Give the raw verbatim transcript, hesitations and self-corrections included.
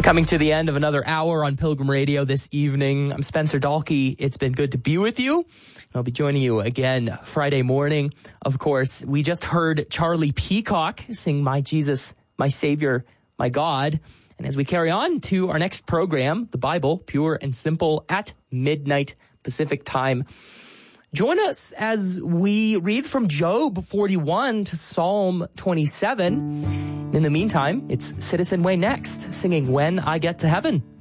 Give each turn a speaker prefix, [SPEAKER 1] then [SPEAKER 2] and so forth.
[SPEAKER 1] We're coming to the end of another hour on Pilgrim Radio this evening. I'm Spencer Dalkey. It's been good to be with you. I'll be joining you again Friday morning. Of course, we just heard Charlie Peacock sing My Jesus, My Savior, My God. And as we carry on to our next program, the Bible, Pure and Simple, at midnight Pacific time, join us as we read from Job forty-one to Psalm twenty-seven. In the meantime, it's Citizen Way next, singing When I Get to Heaven.